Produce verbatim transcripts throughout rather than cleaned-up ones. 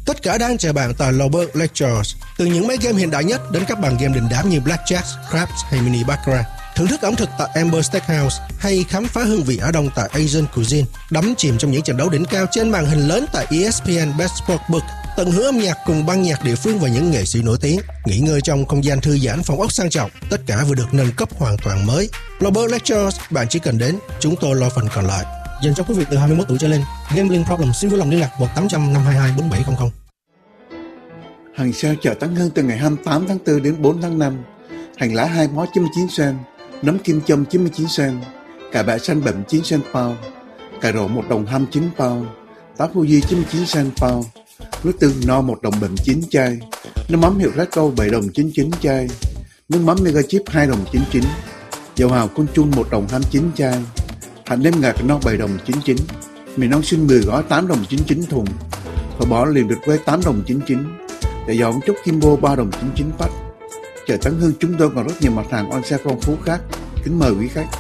Tất cả đang chờ bạn tại Lowberg Lectures. Từ những máy game hiện đại nhất đến các bàn game đình đám như Blackjack, Craps hay Mini Baccarat. Thưởng thức ẩm thực tại Amber Steakhouse hay khám phá hương vị Á Đông tại Asian Cuisine. Đắm chìm trong những trận đấu đỉnh cao trên màn hình lớn tại E S P N Best Sportsbook. Tận hưởng âm nhạc cùng ban nhạc địa phương và những nghệ sĩ nổi tiếng. Nghỉ ngơi trong không gian thư giãn phòng ốc sang trọng. Tất cả vừa được nâng cấp hoàn toàn mới. Lowberg Lectures, bạn chỉ cần đến, chúng tôi lo phần còn lại. Dành cho quý vị từ hai mươi mốt tuổi trở lên. Gambling problem xin vui lòng liên lạc một tám trăm năm hai hai bốn bảy không không. Hàng sale chợ Tấn Hưng từ ngày hai mươi tám tháng tư đến bốn tháng năm. Hành lá hai mó chín mươi chín sen, nấm kim châm chín mươi chín sen, cà bẹ xanh bậm chín sen pound, cà rốt một đồng hai mươi chín pound, táo Fuji chín mươi chín sen pound, nước tương no một đồng bậm chín chai, nước mắm hiệu Red Câu bảy đồng chín mươi chín chai, nước mắm Mega Chip hai đồng chín mươi chín, dầu hào Côn Chun một đồng hai mươi chín chai, hạt nêm ngạc no bảy đồng chín mươi chín, mì non xinh mười gói tám đồng chín mươi chín thùng, phở bò liền vịt quay tám đồng chín mươi chín, để dầu ống chúc Kimbo ba đồng chín mươi chín phát. Chợ Tấn Hưng chúng tôi còn rất nhiều mặt hàng on sale phong phú khác. Kính mời quý khách.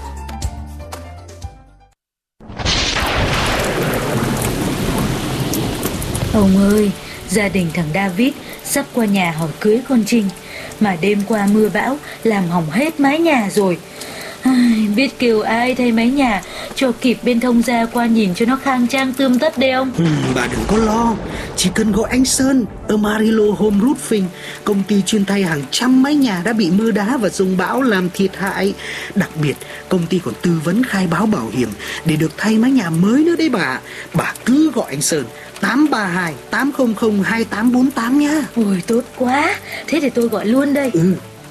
Ông ơi, gia đình thằng David sắp qua nhà hỏi cưới con Trinh, mà đêm qua mưa bão làm hỏng hết mái nhà rồi. Ai, biết kêu ai thay mái nhà cho kịp bên thông gia qua nhìn cho nó khang trang tươm tất đây ông. Ừ, bà đừng có lo, chỉ cần gọi anh Sơn ở Marilo Home Roofing, công ty chuyên thay hàng trăm mái nhà đã bị mưa đá và dông bão làm thiệt hại. Đặc biệt công ty còn tư vấn khai báo bảo hiểm để được thay mái nhà mới nữa đấy bà. Bà cứ gọi anh Sơn tám ba hai tám không không hai tám bốn tám nhá. Ôi tốt quá, thế thì tôi gọi luôn đây. Ừ.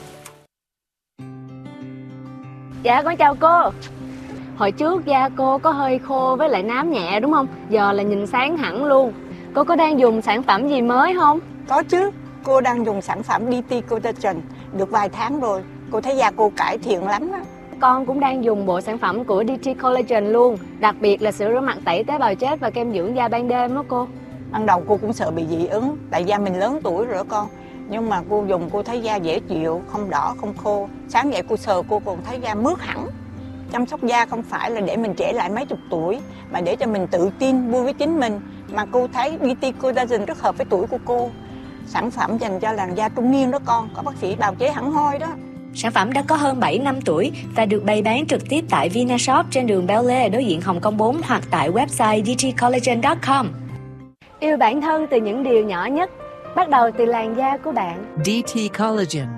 Dạ con chào cô. Hồi trước da cô có hơi khô với lại nám nhẹ đúng không? Giờ là nhìn sáng hẳn luôn. Cô có đang dùng sản phẩm gì mới không? Có chứ, cô đang dùng sản phẩm đê tê Collagen được vài tháng rồi. Cô thấy da cô cải thiện lắm đó. Con cũng đang dùng bộ sản phẩm của đê tê Collagen luôn. Đặc biệt là sữa rửa mặt tẩy tế bào chết và kem dưỡng da ban đêm đó cô. Ban đầu cô cũng sợ bị dị ứng, tại da mình lớn tuổi rồi đó con. Nhưng mà cô dùng cô thấy da dễ chịu, không đỏ, không khô. Sáng dậy cô sờ cô còn thấy da mướt hẳn. Chăm sóc da không phải là để mình trẻ lại mấy chục tuổi, mà để cho mình tự tin, vui với chính mình. Mà cô thấy đê tê Collagen rất hợp với tuổi của cô. Sản phẩm dành cho làn da trung niên đó con, có bác sĩ bào chế hẳn hoi đó. Sản phẩm đã có hơn bảy năm tuổi và được bày bán trực tiếp tại Vinashop trên đường Bel Air đối diện Hồng Kông bốn hoặc tại website d t collagen chấm com. Yêu bản thân từ những điều nhỏ nhất, bắt đầu từ làn da của bạn. đê tê Collagen.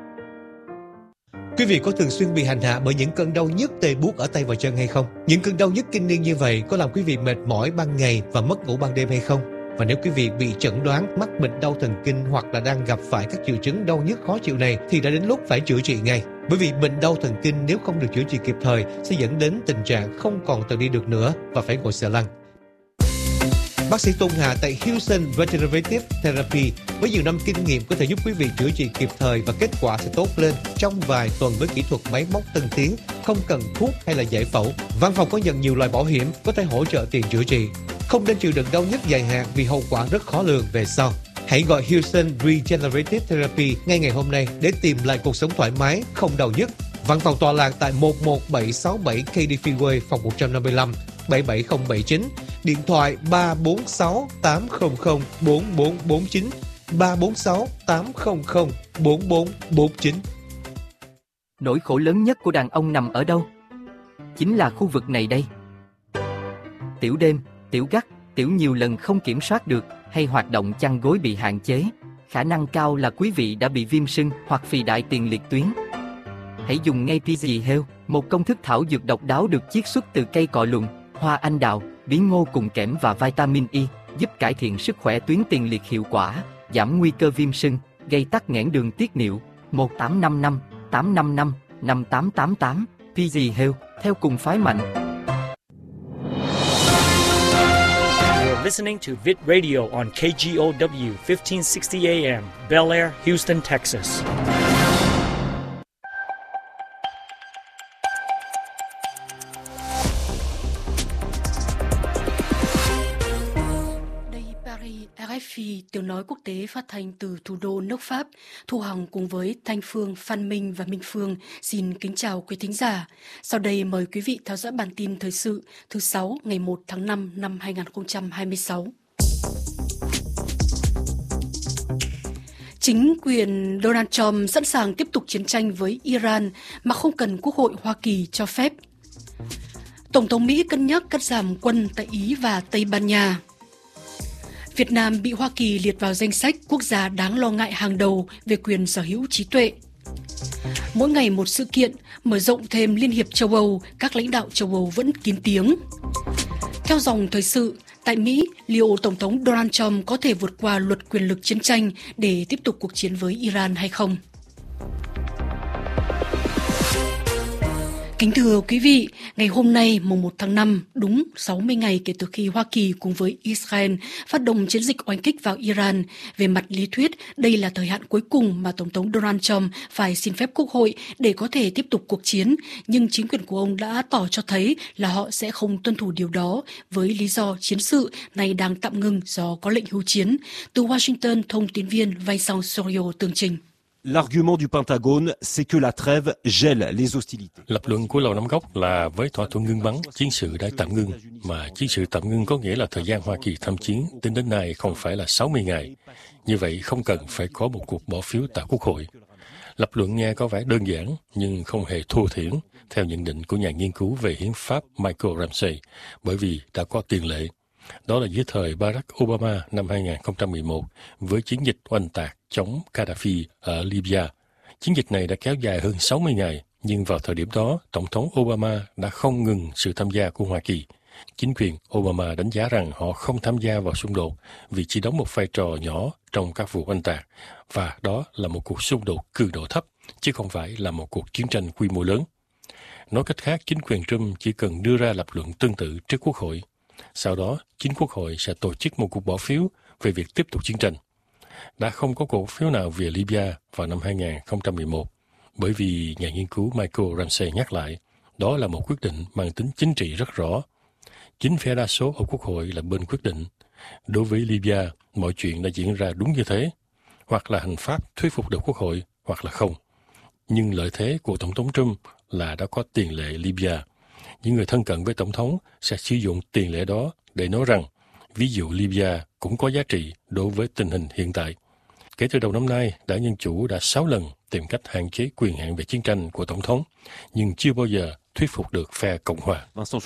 Quý vị có thường xuyên bị hành hạ bởi những cơn đau nhức tê buốt ở tay và chân hay không? Những cơn đau nhức kinh niên như vậy có làm quý vị mệt mỏi ban ngày và mất ngủ ban đêm hay không? Và nếu quý vị bị chẩn đoán mắc bệnh đau thần kinh hoặc là đang gặp phải các triệu chứng đau nhức khó chịu này thì đã đến lúc phải chữa trị ngay. Bởi vì bệnh đau thần kinh nếu không được chữa trị kịp thời sẽ dẫn đến tình trạng không còn tự đi được nữa và phải ngồi xà lăn. Bác sĩ Tôn Hà tại Houston Regenerative Therapy với nhiều năm kinh nghiệm có thể giúp quý vị chữa trị kịp thời và kết quả sẽ tốt lên trong vài tuần với kỹ thuật máy móc tân tiến, không cần thuốc hay là giải phẫu. Văn phòng có nhận nhiều loại bảo hiểm có thể hỗ trợ tiền chữa trị. Không nên chịu đựng đau nhức dài hạn vì hậu quả rất khó lường về sau. Hãy gọi Houston Regenerative Therapy ngay ngày hôm nay để tìm lại cuộc sống thoải mái, không đau nhức. Văn phòng tọa lạc tại một một bảy sáu bảy K D Freeway, phòng một trăm năm mươi lăm, bảy bảy không bảy chín. Điện thoại ba bốn sáu tám không không bốn bốn bốn chín, ba bốn sáu tám không không bốn bốn bốn chín. Nỗi khổ lớn nhất của đàn ông nằm ở đâu? Chính là khu vực này đây. Tiểu đêm, tiểu gắt, tiểu nhiều lần không kiểm soát được hay hoạt động chăn gối bị hạn chế. Khả năng cao là quý vị đã bị viêm sưng hoặc phì đại tiền liệt tuyến. Hãy dùng ngay pê giê Health, một công thức thảo dược độc đáo được chiết xuất từ cây cọ lùn, hoa anh đào, bí ngô cùng kẽm và vitamin E, giúp cải thiện sức khỏe tuyến tiền liệt hiệu quả, giảm nguy cơ viêm sưng, gây tắc nghẽn đường tiết niệu. Một tám năm năm tám năm năm năm tám tám tám. pê giê Health, theo cùng phái mạnh. You're listening to Vit Radio on K G O W fifteen sixty A M, Bel Air, Houston, Texas. rờ ép pê tiếng nói quốc tế phát thanh từ thủ đô nước Pháp. Thu Hằng cùng với Thanh Phương, Phan Minh và Minh Phương xin kính chào quý thính giả. Sau đây mời quý vị theo dõi bản tin thời sự thứ sáu ngày một tháng năm năm hai nghìn không trăm hai mươi sáu. Chính quyền Donald Trump sẵn sàng tiếp tục chiến tranh với Iran mà không cần Quốc hội Hoa Kỳ cho phép. Tổng thống Mỹ cân nhắc cắt giảm quân tại Ý và Tây Ban Nha. Việt Nam bị Hoa Kỳ liệt vào danh sách quốc gia đáng lo ngại hàng đầu về quyền sở hữu trí tuệ. Mỗi ngày một sự kiện, mở rộng thêm Liên hiệp châu Âu, các lãnh đạo châu Âu vẫn kín tiếng. Theo dòng thời sự, tại Mỹ, liệu Tổng thống Donald Trump có thể vượt qua luật quyền lực chiến tranh để tiếp tục cuộc chiến với Iran hay không? Kính thưa quý vị, ngày hôm nay, mùng một tháng năm, đúng sáu mươi ngày kể từ khi Hoa Kỳ cùng với Israel phát động chiến dịch oanh kích vào Iran. Về mặt lý thuyết, đây là thời hạn cuối cùng mà Tổng thống Donald Trump phải xin phép Quốc hội để có thể tiếp tục cuộc chiến, nhưng chính quyền của ông đã tỏ cho thấy là họ sẽ không tuân thủ điều đó với lý do chiến sự này đang tạm ngừng do có lệnh hưu chiến. Từ Washington, thông tin viên Vincent Sorio tường trình. L'argument du Pentagone, c'est que la trêve gèle les hostilités. Lập luận của Lầu Năm Góc là với thỏa thuận ngưng bắn, chiến sự đã tạm ngưng, mà chiến sự tạm ngưng có nghĩa là thời gian Hoa Kỳ tham chiến tính đến nay không phải là sáu mươi ngày. Như vậy không cần phải có một cuộc bỏ phiếu tại Quốc hội. Lập luận nghe có vẻ đơn giản nhưng không hề thô thiển, theo nhận định của nhà nghiên cứu về hiến pháp Michael Ramsey, bởi vì đã có tiền lệ. Đó là dưới thời Barack Obama năm hai không một một với chiến dịch oanh tạc chống Gaddafi ở Libya. Chiến dịch này đã kéo dài hơn sáu mươi ngày, nhưng vào thời điểm đó, Tổng thống Obama đã không ngừng sự tham gia của Hoa Kỳ. Chính quyền Obama đánh giá rằng họ không tham gia vào xung đột vì chỉ đóng một vai trò nhỏ trong các vụ oanh tạc, và đó là một cuộc xung đột cường độ thấp, chứ không phải là một cuộc chiến tranh quy mô lớn. Nói cách khác, chính quyền Trump chỉ cần đưa ra lập luận tương tự trước Quốc hội. Sau đó, chính Quốc hội sẽ tổ chức một cuộc bỏ phiếu về việc tiếp tục chiến tranh. Đã không có cuộc phiếu nào về Libya vào năm hai không một một, bởi vì nhà nghiên cứu Michael Ramsey nhắc lại, đó là một quyết định mang tính chính trị rất rõ. Chính phe đa số ở Quốc hội là bên quyết định. Đối với Libya, mọi chuyện đã diễn ra đúng như thế, hoặc là hành pháp thuyết phục được Quốc hội, hoặc là không. Nhưng lợi thế của Tổng thống Trump là đã có tiền lệ Libya. Những người thân cận với Tổng thống sẽ sử dụng tiền lệ đó để nói rằng, ví dụ Libya cũng có giá trị đối với tình hình hiện tại. Kể từ đầu năm nay, Đảng Dân Chủ đã sáu lần tìm cách hạn chế quyền hạn về chiến tranh của Tổng thống, nhưng chưa bao giờ thuyết phục được phe Cộng hòa.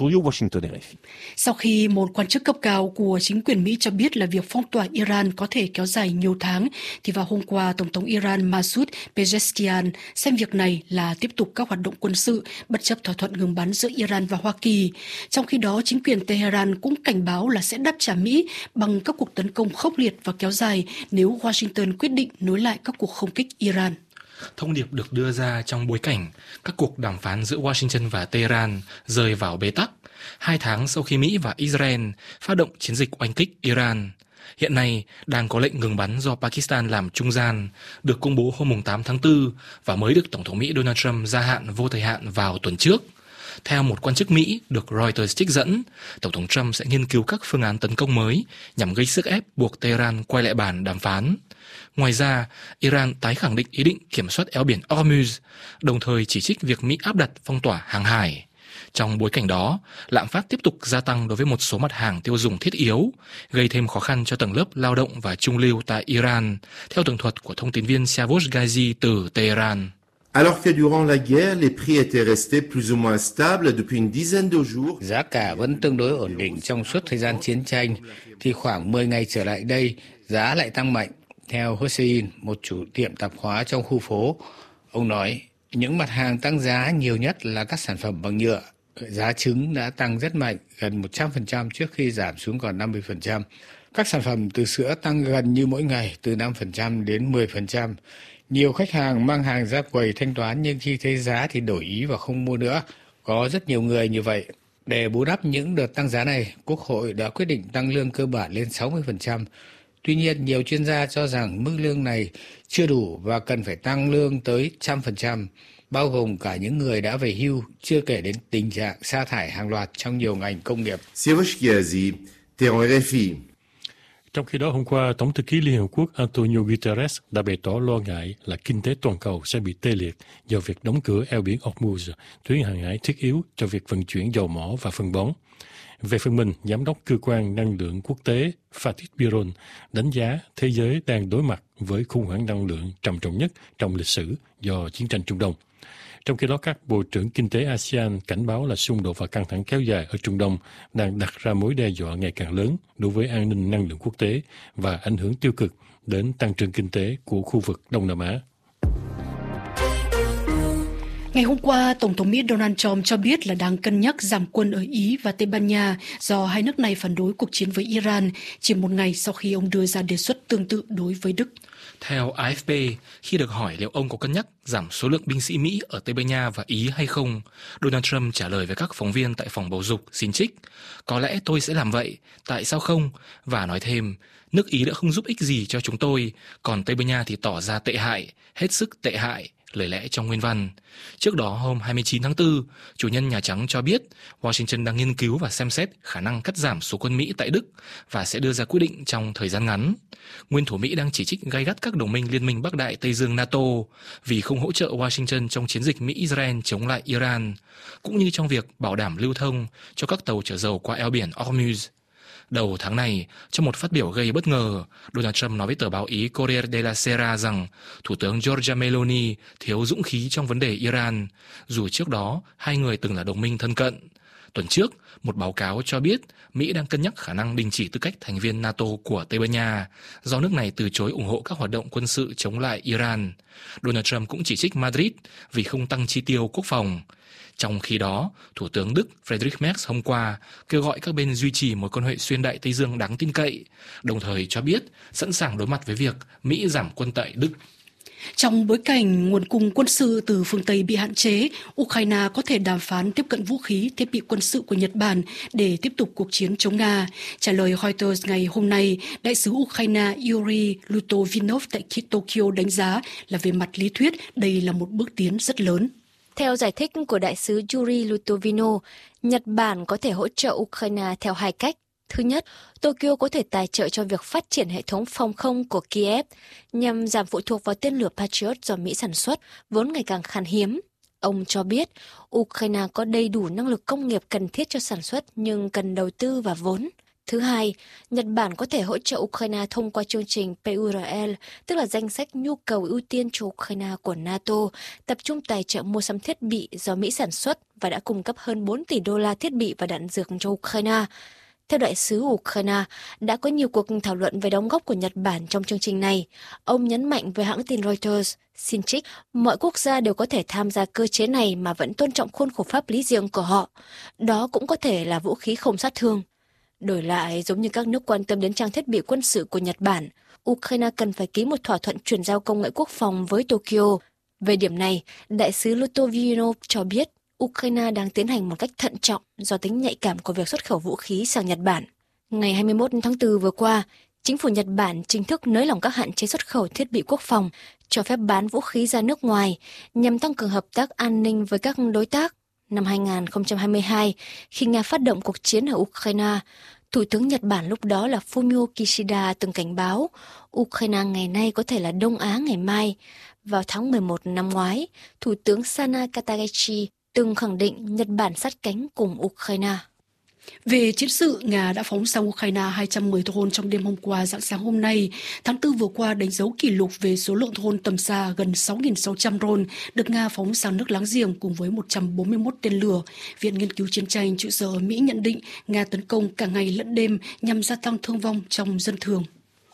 Sau khi một quan chức cấp cao của chính quyền Mỹ cho biết là việc phong tỏa Iran có thể kéo dài nhiều tháng, thì vào hôm qua, Tổng thống Iran Masoud Pezeshkian xem việc này là tiếp tục các hoạt động quân sự bất chấp thỏa thuận ngừng bắn giữa Iran và Hoa Kỳ. Trong khi đó, chính quyền Tehran cũng cảnh báo là sẽ đáp trả Mỹ bằng các cuộc tấn công khốc liệt và kéo dài nếu Washington quyết định nối lại các cuộc không kích Iran. Thông điệp được đưa ra trong bối cảnh các cuộc đàm phán giữa Washington và Tehran rơi vào bế tắc, hai tháng sau khi Mỹ và Israel phát động chiến dịch oanh kích Iran. Hiện nay đang có lệnh ngừng bắn do Pakistan làm trung gian, được công bố hôm tám tháng tư và mới được Tổng thống Mỹ Donald Trump gia hạn vô thời hạn vào tuần trước. Theo một quan chức Mỹ được Reuters trích dẫn, Tổng thống Trump sẽ nghiên cứu các phương án tấn công mới nhằm gây sức ép buộc Tehran quay lại bàn đàm phán. Ngoài ra, Iran tái khẳng định ý định kiểm soát eo biển Hormuz, đồng thời chỉ trích việc Mỹ áp đặt phong tỏa hàng hải. Trong bối cảnh đó, lạm phát tiếp tục gia tăng đối với một số mặt hàng tiêu dùng thiết yếu, gây thêm khó khăn cho tầng lớp lao động và trung lưu tại Iran, theo tường thuật của thông tin viên Siavosh Ghazi từ Tehran. Alors que durant la guerre, les prix étaient restés plus ou moins stables depuis une dizaine de jours. Giá cả vẫn tương đối ổn định trong suốt thời gian chiến tranh, thì khoảng mười ngày trở lại đây, giá lại tăng mạnh. Theo Hossein, một chủ tiệm tạp hóa trong khu phố, ông nói, những mặt hàng tăng giá nhiều nhất là các sản phẩm bằng nhựa. Giá trứng đã tăng rất mạnh, gần một trăm phần trăm trước khi giảm xuống còn năm mươi phần trăm. Các sản phẩm từ sữa tăng gần như mỗi ngày, từ năm phần trăm đến mười phần trăm. Nhiều khách hàng mang hàng ra quầy thanh toán nhưng khi thấy giá thì đổi ý và không mua nữa. Có rất nhiều người như vậy. Để bù đắp những đợt tăng giá này, Quốc hội đã quyết định tăng lương cơ bản lên sáu mươi phần trăm. Tuy nhiên, nhiều chuyên gia cho rằng mức lương này chưa đủ và cần phải tăng lương tới một trăm phần trăm, bao gồm cả những người đã về hưu, chưa kể đến tình trạng sa thải hàng loạt trong nhiều ngành công nghiệp. Trong khi đó, hôm qua, Tổng thư ký Liên Hợp Quốc Antonio Guterres đã bày tỏ lo ngại là kinh tế toàn cầu sẽ bị tê liệt do việc đóng cửa eo biển Hormuz, tuyến hàng hải thiết yếu cho việc vận chuyển dầu mỏ và phân bón. Về phần mình, Giám đốc Cơ quan Năng lượng Quốc tế Fatih Birol đánh giá thế giới đang đối mặt với khủng hoảng năng lượng trầm trọng nhất trong lịch sử do chiến tranh Trung Đông. Trong khi đó, các bộ trưởng kinh tế a sê an cảnh báo là xung đột và căng thẳng kéo dài ở Trung Đông đang đặt ra mối đe dọa ngày càng lớn đối với an ninh năng lượng quốc tế và ảnh hưởng tiêu cực đến tăng trưởng kinh tế của khu vực Đông Nam Á. Ngày hôm qua, Tổng thống Mỹ Donald Trump cho biết là đang cân nhắc giảm quân ở Ý và Tây Ban Nha do hai nước này phản đối cuộc chiến với Iran, chỉ một ngày sau khi ông đưa ra đề xuất tương tự đối với Đức. Theo a ép pê, khi được hỏi liệu ông có cân nhắc giảm số lượng binh sĩ Mỹ ở Tây Ban Nha và Ý hay không, Donald Trump trả lời với các phóng viên tại phòng bầu dục xin trích: "Có lẽ tôi sẽ làm vậy, tại sao không?" Và nói thêm, nước Ý đã không giúp ích gì cho chúng tôi, còn Tây Ban Nha thì tỏ ra tệ hại, hết sức tệ hại. Lời lẽ trong nguyên văn. Trước đó hôm hai mươi chín tháng tư, chủ nhân Nhà Trắng cho biết Washington đang nghiên cứu và xem xét khả năng cắt giảm số quân Mỹ tại Đức và sẽ đưa ra quyết định trong thời gian ngắn. Nguyên thủ Mỹ đang chỉ trích gay gắt các đồng minh Liên minh Bắc Đại Tây Dương NATO vì không hỗ trợ Washington trong chiến dịch Mỹ-Israel chống lại Iran, cũng như trong việc bảo đảm lưu thông cho các tàu chở dầu qua eo biển Hormuz. Đầu tháng này, trong một phát biểu gây bất ngờ, Donald Trump nói với tờ báo Ý Corriere della Sera rằng Thủ tướng Giorgia Meloni thiếu dũng khí trong vấn đề Iran, dù trước đó hai người từng là đồng minh thân cận. Tuần trước, một báo cáo cho biết Mỹ đang cân nhắc khả năng đình chỉ tư cách thành viên NATO của Tây Ban Nha do nước này từ chối ủng hộ các hoạt động quân sự chống lại Iran. Donald Trump cũng chỉ trích Madrid vì không tăng chi tiêu quốc phòng. Trong khi đó, Thủ tướng Đức Friedrich Merz hôm qua kêu gọi các bên duy trì một quan hệ xuyên Đại Tây Dương đáng tin cậy, đồng thời cho biết sẵn sàng đối mặt với việc Mỹ giảm quân tại Đức. Trong bối cảnh nguồn cung quân sự từ phương Tây bị hạn chế, Ukraine có thể đàm phán tiếp cận vũ khí, thiết bị quân sự của Nhật Bản để tiếp tục cuộc chiến chống Nga. Trả lời Reuters ngày hôm nay, Đại sứ Ukraine Yuri Lutovinov tại Tokyo đánh giá là về mặt lý thuyết đây là một bước tiến rất lớn. Theo giải thích của đại sứ Yuri Lutovino, Nhật Bản có thể hỗ trợ Ukraine theo hai cách. Thứ nhất, Tokyo có thể tài trợ cho việc phát triển hệ thống phòng không của Kiev nhằm giảm phụ thuộc vào tên lửa Patriot do Mỹ sản xuất, vốn ngày càng khan hiếm. Ông cho biết, Ukraine có đầy đủ năng lực công nghiệp cần thiết cho sản xuất nhưng cần đầu tư và vốn. Thứ hai, Nhật Bản có thể hỗ trợ Ukraine thông qua chương trình pê u rờ lờ, tức là danh sách nhu cầu ưu tiên cho Ukraine của NATO, tập trung tài trợ mua sắm thiết bị do Mỹ sản xuất và đã cung cấp hơn bốn tỷ đô la thiết bị và đạn dược cho Ukraine. Theo đại sứ Ukraine, đã có nhiều cuộc thảo luận về đóng góp của Nhật Bản trong chương trình này. Ông nhấn mạnh với hãng tin Reuters, xin trích, mọi quốc gia đều có thể tham gia cơ chế này mà vẫn tôn trọng khuôn khổ pháp lý riêng của họ. Đó cũng có thể là vũ khí không sát thương. Đổi lại, giống như các nước quan tâm đến trang thiết bị quân sự của Nhật Bản, Ukraine cần phải ký một thỏa thuận chuyển giao công nghệ quốc phòng với Tokyo. Về điểm này, đại sứ Lutovinov cho biết Ukraine đang tiến hành một cách thận trọng do tính nhạy cảm của việc xuất khẩu vũ khí sang Nhật Bản. Ngày hai mươi mốt tháng tư vừa qua, chính phủ Nhật Bản chính thức nới lỏng các hạn chế xuất khẩu thiết bị quốc phòng, cho phép bán vũ khí ra nước ngoài nhằm tăng cường hợp tác an ninh với các đối tác. Năm hai không hai hai, khi Nga phát động cuộc chiến ở Ukraine, Thủ tướng Nhật Bản lúc đó là Fumio Kishida từng cảnh báo Ukraine ngày nay có thể là Đông Á ngày mai. Vào tháng mười một năm ngoái, Thủ tướng Sana Katagachi từng khẳng định Nhật Bản sát cánh cùng Ukraine. Về chiến sự, Nga đã phóng sang Ukraine hai trăm mười drone trong đêm hôm qua rạng sáng hôm nay. Tháng tư vừa qua đánh dấu kỷ lục về số lượng drone tầm xa gần sáu nghìn sáu trăm drone được Nga phóng sang nước láng giềng cùng với một trăm bốn mươi mốt tên lửa. Viện Nghiên cứu Chiến tranh trụ sở ở Mỹ nhận định Nga tấn công cả ngày lẫn đêm nhằm gia tăng thương vong trong dân thường.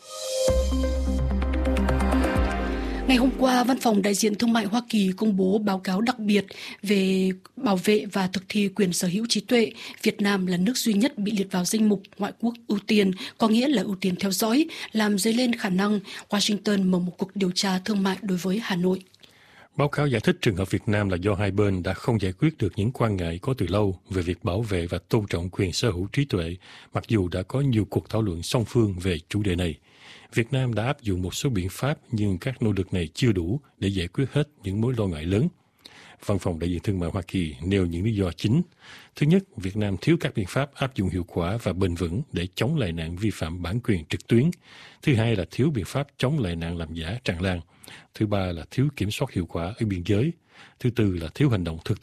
Ngày hôm qua, Văn phòng Đại diện Thương mại Hoa Kỳ công bố báo cáo đặc biệt về bảo vệ và thực thi quyền sở hữu trí tuệ. Việt Nam là nước duy nhất bị liệt vào danh mục ngoại quốc ưu tiên, có nghĩa là ưu tiên theo dõi, làm dấy lên khả năng Washington mở một cuộc điều tra thương mại đối với Hà Nội. Báo cáo giải thích trường hợp Việt Nam là do hai bên đã không giải quyết được những quan ngại có từ lâu về việc bảo vệ và tôn trọng quyền sở hữu trí tuệ, mặc dù đã có nhiều cuộc thảo luận song phương về chủ đề này. Việt Nam đã áp dụng một số biện pháp nhưng các nỗ lực này chưa đủ để giải quyết hết những mối lo ngại lớn. Văn phòng Đại diện Thương mại Hoa Kỳ nêu những lý do chính. Thứ nhất, Việt Nam thiếu các biện pháp áp dụng hiệu quả và bền vững để chống lại nạn vi phạm bản quyền trực tuyến. Thứ hai là thiếu biện pháp chống lại nạn làm giả tràn lan. Thứ ba là thiếu kiểm soát hiệu quả ở biên giới. Thứ tư là thiếu hành động thực thi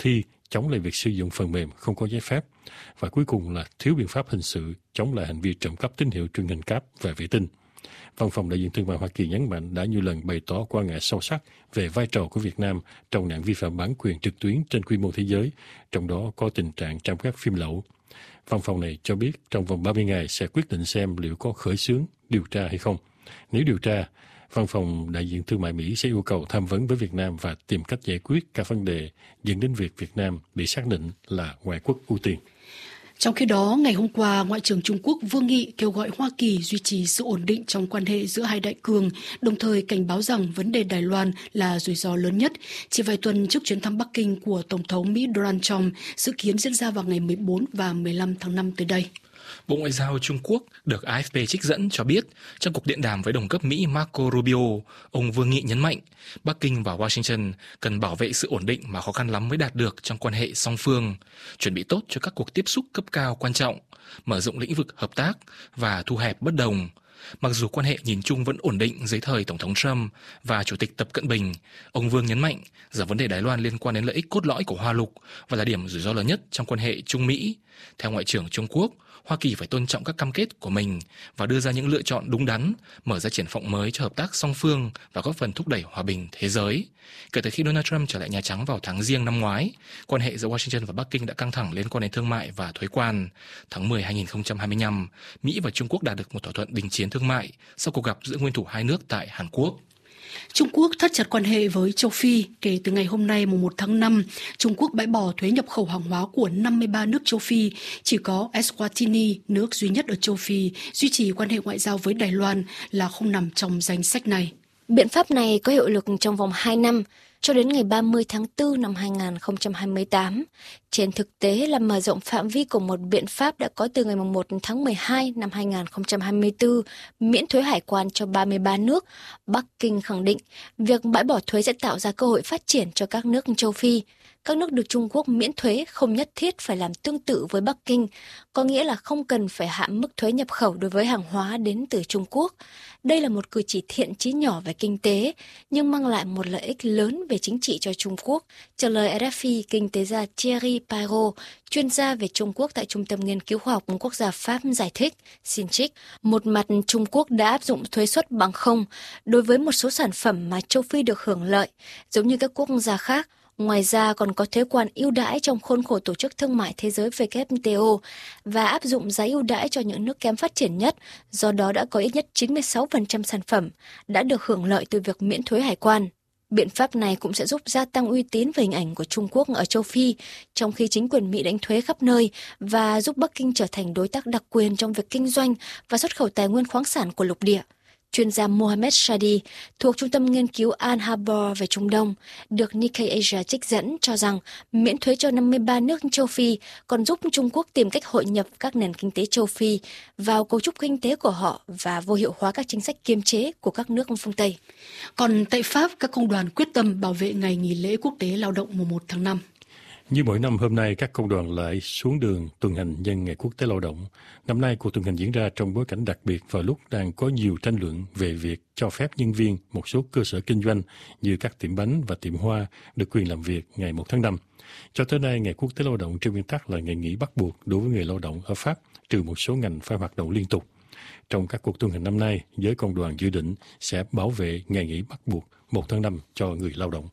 chống lại việc sử dụng phần mềm không có giấy phép, và cuối cùng là thiếu biện pháp hình sự chống lại hành vi trộm cắp tín hiệu truyền hình cáp và vệ tinh. Văn phòng đại diện thương mại Hoa Kỳ nhấn mạnh đã nhiều lần bày tỏ quan ngại sâu sắc về vai trò của Việt Nam trong nạn vi phạm bản quyền trực tuyến trên quy mô thế giới, trong đó có tình trạng trang web phim lậu. Văn phòng này cho biết trong vòng ba mươi ngày sẽ quyết định xem liệu có khởi xướng điều tra hay không. Nếu điều tra, Văn phòng đại diện thương mại Mỹ sẽ yêu cầu tham vấn với Việt Nam và tìm cách giải quyết các vấn đề dẫn đến việc Việt Nam bị xác định là ngoại quốc ưu tiên. Trong khi đó, ngày hôm qua, Ngoại trưởng Trung Quốc Vương Nghị kêu gọi Hoa Kỳ duy trì sự ổn định trong quan hệ giữa hai đại cường, đồng thời cảnh báo rằng vấn đề Đài Loan là rủi ro lớn nhất. Chỉ vài tuần trước chuyến thăm Bắc Kinh của Tổng thống Mỹ Donald Trump dự kiến diễn ra vào ngày mười bốn và mười lăm tháng năm tới đây. Bộ Ngoại giao Trung Quốc được a ép pê trích dẫn cho biết trong cuộc điện đàm với đồng cấp Mỹ Marco Rubio, ông Vương Nghị nhấn mạnh Bắc Kinh và Washington cần bảo vệ sự ổn định mà khó khăn lắm mới đạt được trong quan hệ song phương, chuẩn bị tốt cho các cuộc tiếp xúc cấp cao quan trọng, mở rộng lĩnh vực hợp tác và thu hẹp bất đồng. Mặc dù quan hệ nhìn chung vẫn ổn định dưới thời Tổng thống Trump và Chủ tịch Tập Cận Bình, ông Vương nhấn mạnh rằng vấn đề Đài Loan liên quan đến lợi ích cốt lõi của Hoa Lục và là điểm rủi ro lớn nhất trong quan hệ Trung-Mỹ. Theo Ngoại trưởng Trung Quốc, Hoa Kỳ phải tôn trọng các cam kết của mình và đưa ra những lựa chọn đúng đắn, mở ra triển vọng mới cho hợp tác song phương và góp phần thúc đẩy hòa bình thế giới. Kể từ khi Donald Trump trở lại Nhà Trắng vào tháng Giêng năm ngoái, quan hệ giữa Washington và Bắc Kinh đã căng thẳng liên quan đến thương mại và thuế quan. Tháng mười năm hai nghìn không trăm hai mươi lăm, Mỹ và Trung Quốc đạt được một thỏa thuận đình chiến thương mại sau cuộc gặp giữa nguyên thủ hai nước tại Hàn Quốc. Trung Quốc thắt chặt quan hệ với châu Phi. Kể từ ngày hôm nay mùng một tháng năm, Trung Quốc bãi bỏ thuế nhập khẩu hàng hóa của năm mươi ba nước châu Phi. Chỉ có Eswatini, nước duy nhất ở châu Phi, duy trì quan hệ ngoại giao với Đài Loan là không nằm trong danh sách này. Biện pháp này có hiệu lực trong vòng hai năm, cho đến ngày ba mươi tháng tư năm hai nghìn không trăm hai mươi tám. Trên thực tế là mở rộng phạm vi của một biện pháp đã có từ ngày một tháng mười hai năm hai nghìn không trăm hai mươi tư, miễn thuế hải quan cho ba mươi ba nước. Bắc Kinh khẳng định việc bãi bỏ thuế sẽ tạo ra cơ hội phát triển cho các nước châu Phi. Các nước được Trung Quốc miễn thuế không nhất thiết phải làm tương tự với Bắc Kinh, có nghĩa là không cần phải hạ mức thuế nhập khẩu đối với hàng hóa đến từ Trung Quốc. Đây là một cử chỉ thiện chí nhỏ về kinh tế, nhưng mang lại một lợi ích lớn về chính trị cho Trung Quốc, trả lời rờ ép i kinh tế gia Thierry Pairo, chuyên gia về Trung Quốc tại Trung tâm Nghiên cứu Khoa học Quốc gia Pháp giải thích, xin trích, một mặt Trung Quốc đã áp dụng thuế suất bằng không đối với một số sản phẩm mà châu Phi được hưởng lợi, giống như các quốc gia khác. Ngoài ra còn có thuế quan ưu đãi trong khuôn khổ Tổ chức Thương mại Thế giới W T O và áp dụng giá ưu đãi cho những nước kém phát triển nhất, do đó đã có ít nhất chín mươi sáu phần trăm sản phẩm đã được hưởng lợi từ việc miễn thuế hải quan. Biện pháp này cũng sẽ giúp gia tăng uy tín và hình ảnh của Trung Quốc ở châu Phi, trong khi chính quyền Mỹ đánh thuế khắp nơi và giúp Bắc Kinh trở thành đối tác đặc quyền trong việc kinh doanh và xuất khẩu tài nguyên khoáng sản của lục địa. Chuyên gia Mohamed Shadi thuộc Trung tâm Nghiên cứu Al Habor về Trung Đông được Nikkei Asia trích dẫn cho rằng miễn thuế cho năm mươi ba nước châu Phi còn giúp Trung Quốc tìm cách hội nhập các nền kinh tế châu Phi vào cấu trúc kinh tế của họ và vô hiệu hóa các chính sách kiềm chế của các nước phương Tây. Còn tại Pháp, các công đoàn quyết tâm bảo vệ ngày nghỉ lễ quốc tế lao động mùng một tháng năm. Như mỗi năm hôm nay, các công đoàn lại xuống đường tuần hành nhân ngày quốc tế lao động. Năm nay, cuộc tuần hành diễn ra trong bối cảnh đặc biệt vào lúc đang có nhiều tranh luận về việc cho phép nhân viên một số cơ sở kinh doanh như các tiệm bánh và tiệm hoa được quyền làm việc ngày một tháng năm. Cho tới nay, ngày quốc tế lao động trên nguyên tắc là ngày nghỉ bắt buộc đối với người lao động ở Pháp, trừ một số ngành phải hoạt động liên tục. Trong các cuộc tuần hành năm nay, giới công đoàn dự định sẽ bảo vệ ngày nghỉ bắt buộc một tháng năm cho người lao động.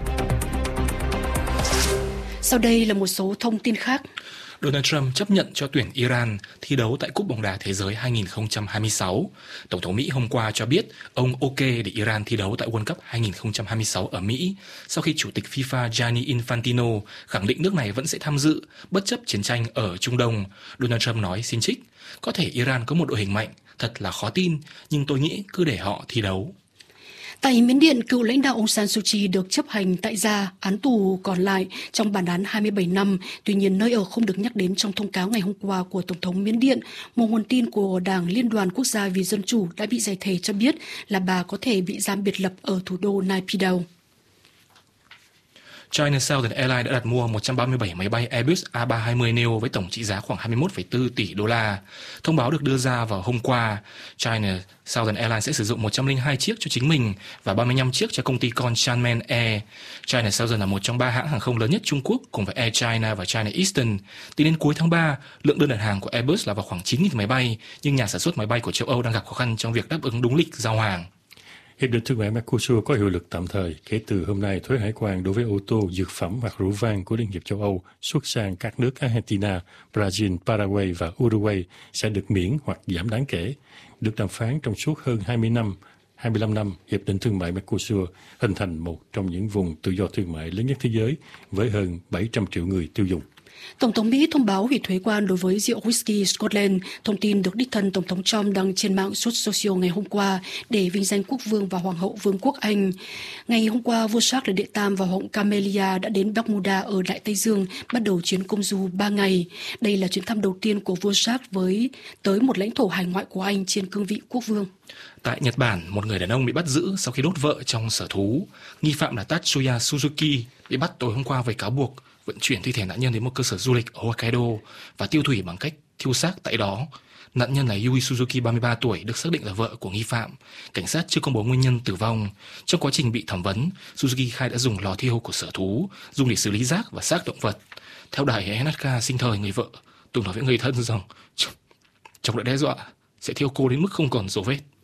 Sau đây là một số thông tin khác. Donald Trump chấp nhận cho tuyển Iran thi đấu tại Cúp bóng đá Thế giới hai nghìn không trăm hai mươi sáu. Tổng thống Mỹ hôm qua cho biết ông ok để Iran thi đấu tại World Cup hai nghìn không trăm hai mươi sáu ở Mỹ, sau khi Chủ tịch FIFA Gianni Infantino khẳng định nước này vẫn sẽ tham dự bất chấp chiến tranh ở Trung Đông. Donald Trump nói, xin trích, có thể Iran có một đội hình mạnh, thật là khó tin, nhưng tôi nghĩ cứ để họ thi đấu. Tại Miến Điện, cựu lãnh đạo Aung San Suu Kyi được chấp hành tại gia án tù còn lại trong bản án hai mươi bảy năm. Tuy nhiên, nơi ở không được nhắc đến trong thông cáo ngày hôm qua của Tổng thống Miến Điện. Một nguồn tin của Đảng Liên đoàn Quốc gia vì Dân chủ đã bị giải thể cho biết là bà có thể bị giam biệt lập ở thủ đô Naypyidaw. China Southern Airlines đã đặt mua một trăm ba mươi bảy máy bay Airbus A ba trăm hai mươi neo với tổng trị giá khoảng hai mươi mốt phẩy bốn tỷ đô la. Thông báo được đưa ra vào hôm qua. China Southern Airlines sẽ sử dụng một trăm lẻ hai chiếc cho chính mình và ba mươi lăm chiếc cho công ty con Xiamen Air. China Southern là một trong ba hãng hàng không lớn nhất Trung Quốc cùng với Air China và China Eastern. Tính đến cuối tháng ba, lượng đơn đặt hàng của Airbus là vào khoảng chín nghìn máy bay, nhưng nhà sản xuất máy bay của châu Âu đang gặp khó khăn trong việc đáp ứng đúng lịch giao hàng. Hiệp định Thương mại Mercosur có hiệu lực tạm thời. Kể từ hôm nay, thuế hải quan đối với ô tô, dược phẩm hoặc rượu vang của Liên hiệp châu Âu xuất sang các nước Argentina, Brazil, Paraguay và Uruguay sẽ được miễn hoặc giảm đáng kể. Được đàm phán trong suốt hơn hai mươi năm, hai mươi lăm năm, Hiệp định Thương mại Mercosur hình thành một trong những vùng tự do thương mại lớn nhất thế giới với hơn bảy trăm triệu người tiêu dùng. Tổng thống Mỹ thông báo hủy thuế quan đối với rượu whisky Scotland. Thông tin được đích thân Tổng thống Trump đăng trên mạng social ngày hôm qua để vinh danh quốc vương và hoàng hậu Vương quốc Anh. Ngày hôm qua, vua Charles đệ tam và hoàng hậu Camelia đã đến Bermuda ở Đại Tây Dương, bắt đầu chuyến công du ba ngày. Đây là chuyến thăm đầu tiên của vua Charles với tới một lãnh thổ hải ngoại của Anh trên cương vị quốc vương. Tại Nhật Bản, một người đàn ông bị bắt giữ sau khi đốt vợ trong sở thú. Nghi phạm là Tatsuya Suzuki bị bắt tối hôm qua với cáo buộc vận chuyển thi thể nạn nhân đến một cơ sở du lịch ở Hokkaido và tiêu hủy bằng cách thiêu xác tại đó. Nạn nhân là Yui Suzuki, ba mươi ba tuổi, được xác định là vợ của nghi phạm. Cảnh sát chưa công bố nguyên nhân tử vong. Trong quá trình bị thẩm vấn, Suzuki khai đã dùng lò thiêu của sở thú, dùng để xử lý rác và xác động vật. Theo đài en hát ca sinh thời, người vợ từng nói với người thân rằng chồng đã đe dọa sẽ thiêu cô đến mức không còn dấu vết.